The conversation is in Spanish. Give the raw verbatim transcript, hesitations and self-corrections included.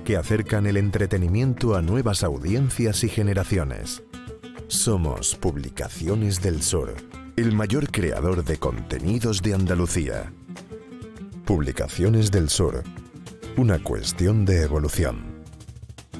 que acercan el entretenimiento a nuevas audiencias y generaciones. Somos Publicaciones del Sur, el mayor creador de contenidos de Andalucía. Publicaciones del Sur, una cuestión de evolución.